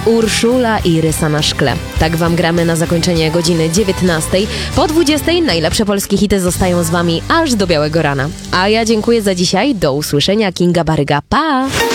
Urszula i Rysa na szkle. Tak wam gramy na zakończenie godziny 19. Po 20 najlepsze polskie hity zostają z wami aż do białego rana. A ja dziękuję za dzisiaj. Do usłyszenia. Kinga Baryga. Pa!